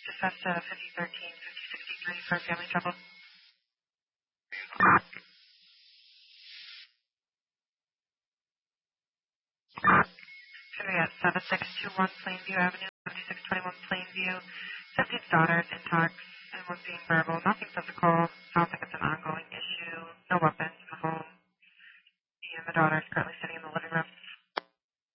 Dispatch to 5013, 5063 for family trouble. Should be at 7621 Plainview Avenue, 7621 Plainview. 17 daughters, intox, and was being verbal. Nothing physical. Sounds like